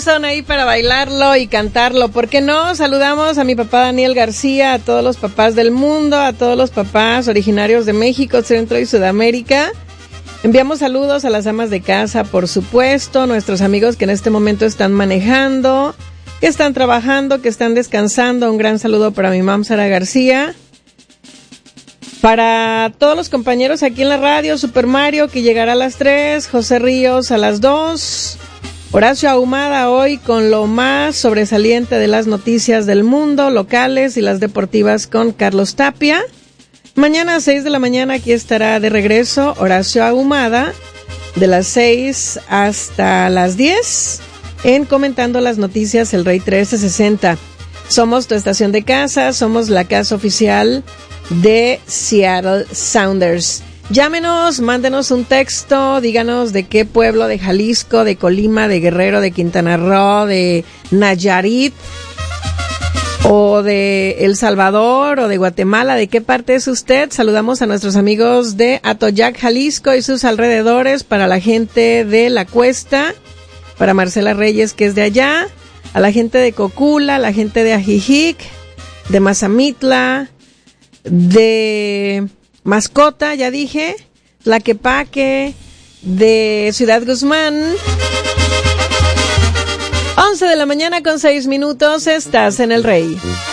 corazón ahí para bailarlo y cantarlo. ¿Por qué no? Saludamos a mi papá Daniel García, a todos los papás del mundo, a todos los papás originarios de México, Centro y Sudamérica. Enviamos saludos a las amas de casa, por supuesto, nuestros amigos que en este momento están manejando, que están trabajando, que están descansando. Un gran saludo para mi mam Sara García. Para todos los compañeros aquí en la radio, Super Mario, que llegará a las 3, José Ríos a las 2, Horacio Ahumada hoy con lo más sobresaliente de las noticias del mundo, locales y las deportivas con Carlos Tapia. Mañana a 6 de la mañana aquí estará de regreso Horacio Ahumada, de las 6 hasta las 10, en Comentando las Noticias El Rey 1360. Somos tu estación de casa, somos la casa oficial de Seattle Sounders. Llámenos, mándenos un texto, díganos de qué pueblo de Jalisco, de Colima, de Guerrero, de Quintana Roo, de Nayarit, o de El Salvador, o de Guatemala, de qué parte es usted. Saludamos a nuestros amigos de Atoyac, Jalisco y sus alrededores, para la gente de La Cuesta, para Marcela Reyes, que es de allá, a la gente de Cocula, a la gente de Ajijic, de Mazamitla, de Mascota, ya dije, Tlaquepaque, de Ciudad Guzmán. 11 de la mañana con 6 minutos, estás en El Rey.